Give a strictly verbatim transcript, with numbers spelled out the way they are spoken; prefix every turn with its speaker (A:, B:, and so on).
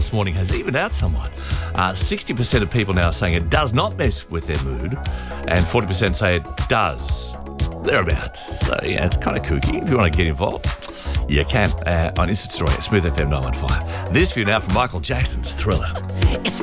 A: this morning has evened out somewhat. Uh, sixty percent of people now are saying it does not mess with their mood, and forty percent say it does. Thereabouts. So, yeah, it's kind of kooky. If you want to get involved, you can uh, on Instant Story at Smooth F M nine one five. This view now from Michael Jackson's Thriller.
B: It's